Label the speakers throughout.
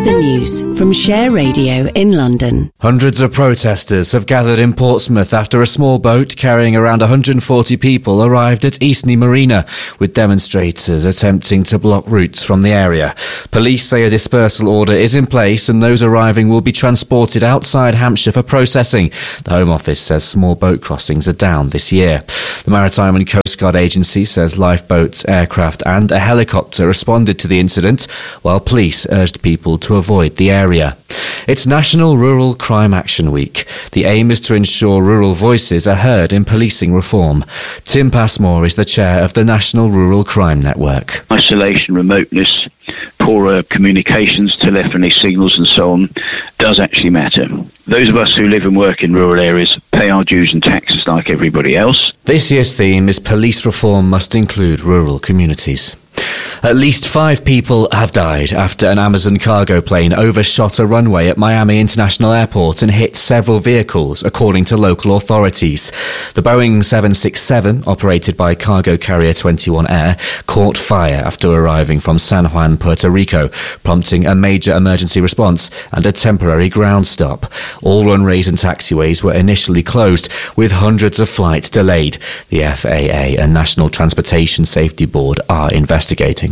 Speaker 1: The news from Share Radio in London.
Speaker 2: Hundreds of protesters have gathered in Portsmouth after a small boat carrying around 140 people arrived at Eastney Marina, with demonstrators attempting to block routes from the area. Police say a dispersal order is in place and those arriving will be transported outside Hampshire for processing. The Home Office says small boat crossings are down this year. The Maritime and Coast Guard Agency says lifeboats, aircraft and a helicopter responded to the incident, while police urged people to avoid the area. It's National Rural Crime Action Week. The aim is to ensure rural voices are heard in policing reform. Tim Passmore is the chair of the National Rural Crime Network.
Speaker 3: Isolation, remoteness, poorer communications, telephony signals and so on does actually matter. Those of us who live and work in rural areas pay our dues and taxes like everybody else.
Speaker 2: This year's theme is Police Reform Must Include Rural Communities. At least 5 people have died after an Amazon cargo plane overshot a runway at Miami International Airport and hit several vehicles, according to local authorities. The Boeing 767, operated by cargo carrier 21 Air, caught fire after arriving from San Juan, Puerto Rico, prompting a major emergency response and a temporary ground stop. All runways and taxiways were initially closed, with hundreds of flights delayed. The FAA and National Transportation Safety Board are investigating.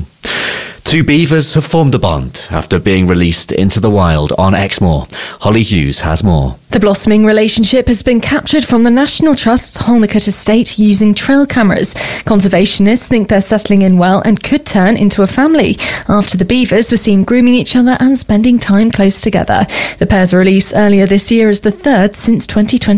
Speaker 2: 2 beavers have formed a bond after being released into the wild on Exmoor. Holly Hughes has more.
Speaker 4: The blossoming relationship has been captured from the National Trust's Holnacote estate using trail cameras. Conservationists think they're settling in well and could turn into a family after the beavers were seen grooming each other and spending time close together. The pair's release earlier this year is the third since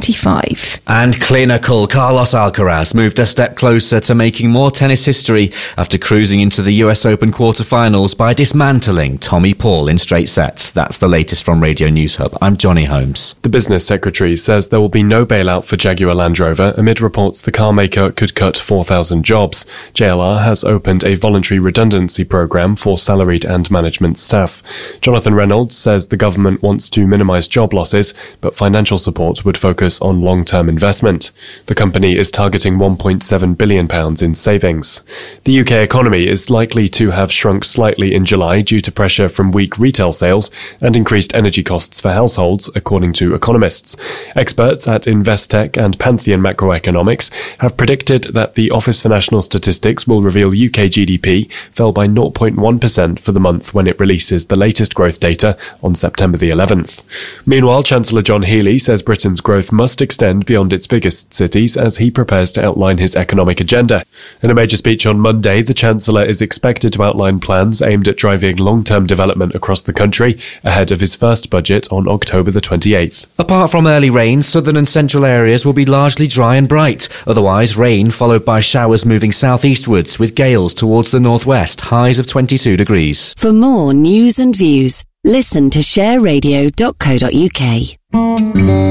Speaker 4: 2025.
Speaker 2: And clinical Carlos Alcaraz moved a step closer to making more tennis history after cruising into the US Open quarterfinals by dismantling Tommy Paul in straight sets. That's the latest from Radio News Hub. I'm Johnny Holmes.
Speaker 5: The Business Secretary says there will be no bailout for Jaguar Land Rover amid reports the car maker could cut 4,000 jobs. JLR has opened a voluntary redundancy programme for salaried and management staff. Jonathan Reynolds says the government wants to minimise job losses, but financial support would focus on long-term investment. The company is targeting £1.7 billion in savings. The UK economy is likely to have shrunk slightly in July due to pressure from weak retail sales and increased energy costs for households, according to economists. Experts at Investec and Pantheon Macroeconomics have predicted that the Office for National Statistics will reveal UK GDP fell by 0.1% for the month when it releases the latest growth data on September the 11th. Meanwhile, Chancellor John Healey says Britain's growth must extend beyond its biggest cities as he prepares to outline his economic agenda. In a major speech on Monday, the Chancellor is expected to outline plans aimed at driving long-term development across the country ahead of his first budget on October the 28th.
Speaker 2: Apart from early rain, southern and central areas will be largely dry and bright. Otherwise, rain followed by showers moving southeastwards with gales towards the northwest, highs of 22 degrees.
Speaker 1: For more news and views, listen to shareradio.co.uk.